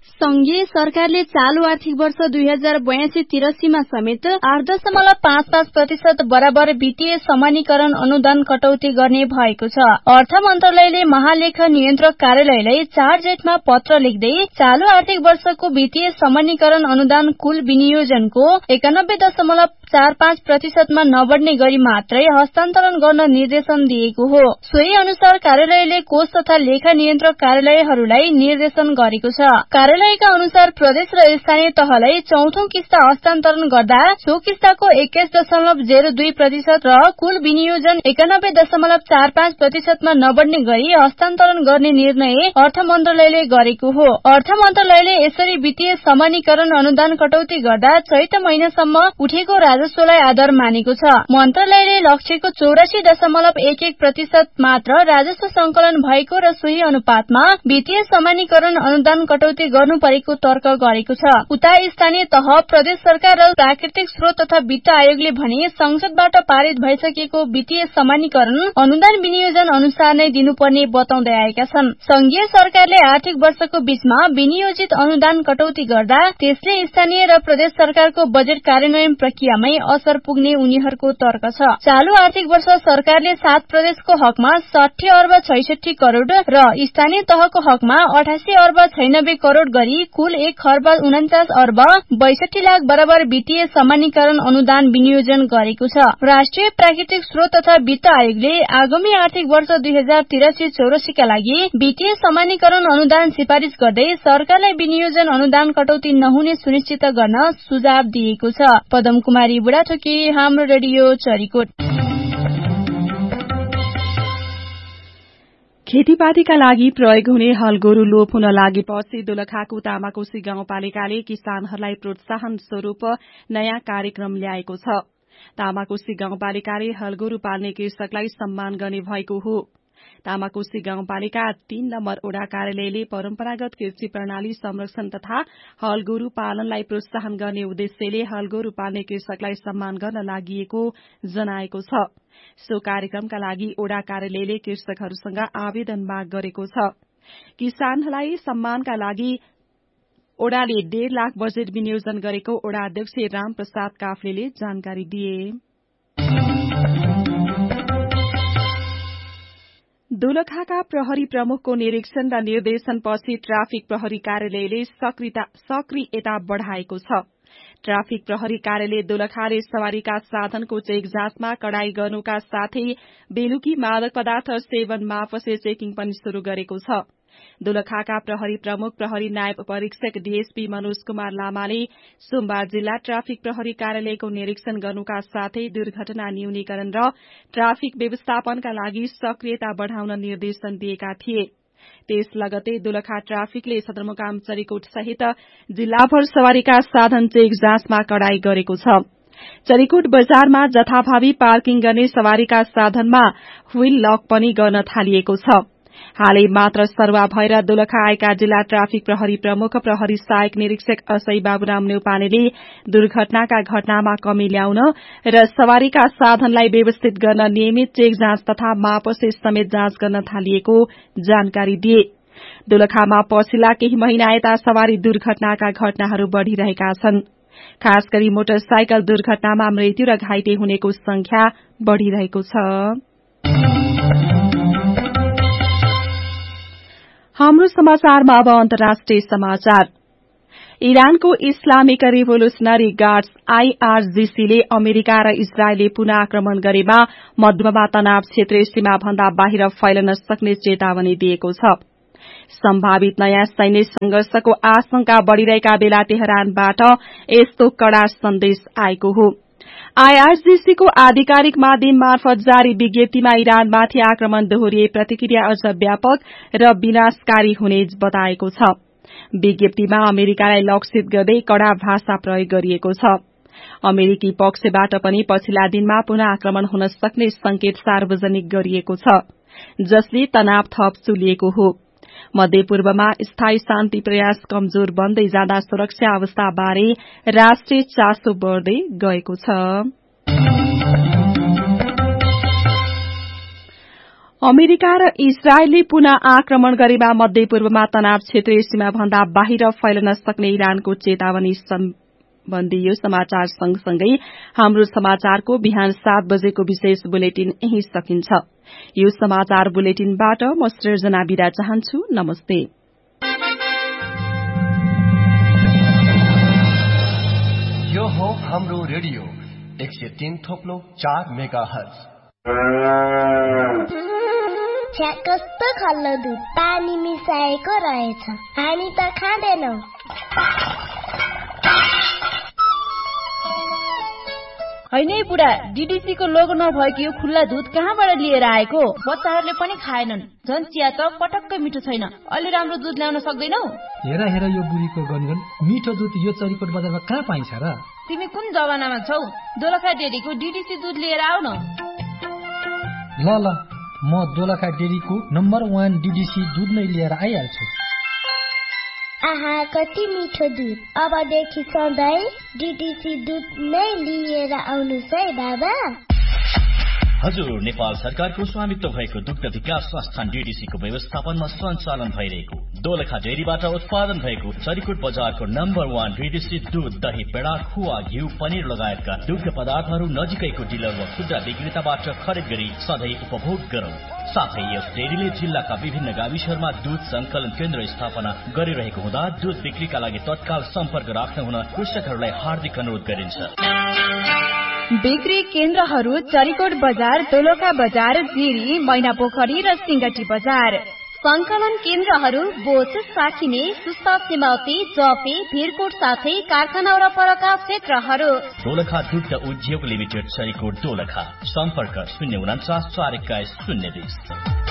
संघीय सरकारले चालू आर्थिक वर्ष 2082-83 मा समेत 8.55% बराबर वित्तीय समानीकरण अनुदान कटौती गर्ने भएको छ। अर्थ मन्त्रालयले महालेखा नियन्त्रक कार्यालयलाई 4 जेठमा पत्र लेख्दै चालू आर्थिक वर्षको वित्तीय समानीकरण अनुदान कुल विनियोजनको 91.45% मा नबढ्ने गरी मात्रै हस्तान्तरण गर्न निर्देशन दिएको हो। सोही अनुसार कार्यालयले कोष तथा लेखा नियन्त्रक कार्यालयहरूलाई निर्देशन गरेको छ। कार्यालयका अनुसार प्रदेश र स्थानीय तहलाई चौथो किस्ता हस्तान्तरण गर्दा सो किस्ताको 21.02% र कुल विनियोजन 91.45% मा नबढ्ने गरी हस्तान्तरण गर्ने निर्णय अर्थ मन्त्रालयले गरेको हो। अर्थ मन्त्रालयले यसरी वित्तीय समानीकरण अनुदान कटौती गर्दा चैत महिनासम्म उठेको राजस्वलाई आधार मानेको छ। मन्त्रालयले लक्ष्यको 84.11% मात्र राजस्व संकलन भएको र सोही अनुपातमा वित्तीय समानीकरण अनुदान कटौती गर्नु परेको तर्क गरेको छ। उता स्थानीय तह, प्रदेश सरकार र प्राकृतिक स्रोत तथा वित्त आयोगले भने संसदबाट पारित भइसकेको वित्तीय समानीकरण अनुदान विनियोजन अनुसार नै दिनुपर्ने बताउँदै आएका छन्। संघीय सरकारले आर्थिक वर्षको बीचमा विनियोजित अनुदान कटौती गर्दा त्यसले स्थानीय र प्रदेश सरकारको बजेट कार्यान्वयन प्रक्रियामै असर पुग्ने उनीहरूको तर्क छ। चालू आर्थिक वर्ष सरकारले 7 प्रदेशको हकमा 60 अर्ब 66 करोड़ र स्थानीय तहको हकमा 88 अर्ब 96 करोड़ गरी कुल 1 खर्ब 49 अर्ब 62 लाख बराबर वित्तीय समानीकरण अनुदान विनियोजन गरेको छ। राष्ट्रिय प्राकृतिक स्रोत तथा वित्त आयोगले आगामी आर्थिक वर्ष 2083-84 का लागि वित्तीय समानीकरण अनुदान सिफारिश गर्दै सरकारलाई विनियोजन अनुदान कटौती नहुने सुनिश्चित गर्न सुझाव दिएको छ। पदम कुमारी बुढाथोकी, हाम्रो रेडियो चरीकोट। खेतीपातीका लागि प्रयोग हुने हल गोरु लोप हुन लागेपछि दोलखाको तामाकोशी गाउँपालिकाले किसानहरूलाई प्रोत्साहन स्वरूप नयाँ कार्यक्रम ल्याएको छ। तामाकोशी गाउँपालिकाले हल गोरु पाल्ने कृषकलाई सम्मान गर्ने भएको हो। तामाकोशी गाउँपालिका 3 नम्बर ओडा कार्यालयले परम्परागत कृषि प्रणाली संरक्षण तथा हल गोरु पालनलाई प्रोत्साहन गर्ने उद्देश्यले हल गोरु पाल्ने कृषकलाई सम्मान गर्न लागि जनाएको छ। सो कार्यक्रमका लागि ओडा कार्यालयले कृषकहरूसँग आवेदन माग गरेको छ। किसानहरूलाई सम्मानका लागि ओडाले 1.5 लाख बजेट विनियोजन गरेको ओडा अध्यक्ष रामप्रसाद काफ्लेले जानकारी दिए। दोलखाका प्रहरी प्रमुखको निरीक्षण र निर्देशनपछि ट्राफिक प्रहरी कार्यालयले सक्रियता बढ़ाएको छ। ट्राफिक प्रहरी कार्यालय दोलखाले सवारीका साधनको चेक जाँचमा कडाई गर्नुका साथै बेलुकी मादक पदार्थ सेवन मापसे चेकिङ पनि शुरू गरेको छ। दोलखाका प्रहरी प्रमुख प्रहरी नायब परीक्षक डीएसपी मनोज कुमार लामाले सोमबार जिल्ला ट्राफिक प्रहरी कार्यालयको निरीक्षण गर्नुका साथै दुर्घटना न्यूनीकरण र ट्राफिक व्यवस्थापनका लागि सक्रियता बढ़ाउन निर्देशन दिएका थिए। त्यस लगतै दोलखा ट्राफिकले सदरमुकाम चरीकोट सहित जिल्लाभर सवारीका साधन चेक जाँचमा कडाई गरेको छ। चरीकोट बजारमा जथाभावी पार्किङ गर्ने सवारीका साधनमा व्हील लक पनि गर्न थालिएको छ। हालै मात्र सरुवा भएर दोलखा आएका जिल्ला ट्राफिक प्रहरी प्रमुख प्रहरी सहायक निरीक्षक असै बाबुराम न्यौपानेले दुर्घटनाका घटनामा कमी ल्याउन र सवारीका साधनलाई व्यवस्थित गर्न नियमित चेक जाँच तथा मापसे समेत जाँच गर्न थालिएको जानकारी दिए। दोलखामा पछिल्ला केही महिना यता सवारी दुर्घटनाका घटनाहरू बढ़िरहेका छन्। खास गरी मोटरसाइकल दुर्घटनामा मृत्यु र घाइते हुनेको संख्या बढ़िरहेको छ। हाम्रो समाचारमा अब अन्तर्राष्ट्रिय समाचार। इरानको इस्लामिक रिभोल्युशनरी गार्ड्स आईआरजीसीले अमेरिका र इजरायलले पुनः आक्रमण गरेमा मध्यमा तनाव क्षेत्रीय सीमा भन्दा बाहिर फैलन सक्ने चेतावनी दिएको छ। सम्भावित नयाँ सैन्य संघर्षको आशंका बढ़िरहेका बेला तेहरानबाट यस्तो कड़ा सन्देश आएको हो। आईआरजीसीको आधिकारिक माध्यम मार्फत जारी विज्ञप्तिमा इरानमाथि आक्रमण दोहोरिए प्रतिक्रिया अझ व्यापक र विनाशकारी हुने बताएको छ। विज्ञप्तिमा अमेरिकालाई लक्षित गर्दै कड़ा भाषा प्रयोग गरिएको छ। अमेरिकी पक्षबाट पनि पछिल्ला दिनमा पुनः आक्रमण हुन सक्ने संकेत सार्वजनिक गरिएको छ, जसले तनाव थप चुलिएको हो। मध्यपूर्वमा स्थायी शान्ति प्रयास कमजोर बन्दै जाँदा सुरक्षा अवस्था बारे राष्ट्रिय चासो बढ्दै गएको छ। अमेरिका र इजरायलले पुनः आक्रमण गरेमा मध्यपूर्वमा तनाव क्षेत्रीय सीमा भन्दा बाहिर फैलन सक्ने इरानको चेतावनी सम्बन्धी यो समाचार सँगसँगै हाम्रो समाचारको बिहान 7 बजेको विशेष बुलेटिन यही सकिन्छ। यो समाचार बुलेटिनबाट म सृजना बिदा चाहन्छु। नमस्ते। यो हो हाम्रो रेडियो 103.4 मेगाहर्ज। छ्या कस्तो खल्लो दुध पानी मिसाएको रहेछ। हामी त खाँदैनौ। हैन बुढा, डीडीसी को लोगो नभएको यो खुल्ला दुध कहाँबाट लिएर आएको? बच्चाहरूले पनि खाएनन्। झन् चिया त पटक्कै मिठो छैन। अलि राम्रो दुध ल्याउन सक्दैनौ? हेर हेर यो बुढीको गनगन। मिठो दुध यो चरीकोट बजारमा कहाँ पाइन्छ र? तिमी कुन जमानामा छौ? दोलखा डेरीको डीडीसी दुध लिएर आऊ न। ल म दोलखा डेरीको नम्बर 1 डीडीसी दुध नै लिएर आइहाल्छु। आहा कति मिठो दुध। अबदेखि सधैँ डीडीसी दुध नै लिएर आउनुस् है बाबा। हजुर, नेपाल सरकारको स्वामित्व भएको दुग्ध विकास संस्थान डीडीसी को व्यवस्थापनमा सञ्चालन भइरहेको दोलखा डेरीबाट उत्पादन भएको चरीकोट बजारको नम्बर 1 डीडीसी दूध, दही, पेडा, खुवा, घिउ, पनिर लगायतका दुग्ध पदार्थहरू नजिकैको डिलर वा खुद्रा विक्रेताबाट खरिद गरी सधैँ उपभोग गरौं। साथै यस डेरीले जिल्लाका विभिन्न गाविसहरूमा दूध संकलन केन्द्र स्थापना गरिरहेको हुँदा दूध बिक्रीका लागि तत्काल सम्पर्क राख्न हुन कृषकहरूलाई हार्दिक अनुरोध गरिन्छ। बिक्री केन्द्रहरू चरीकोट बजार, दोलखा बजार, जिरी, मैनापोखरी र सिंगटी बजार। संकलन केन्द्रहरू बोच, साखिने, सुस्ता, सिमौती, जपे, भिरकोट साथै कारखाना वरपरका क्षेत्रहरू। दोलखा दुग्ध उद्योग लिमिटेड, चरीकोट, दोलखा। सम्पर्क 049 421 020।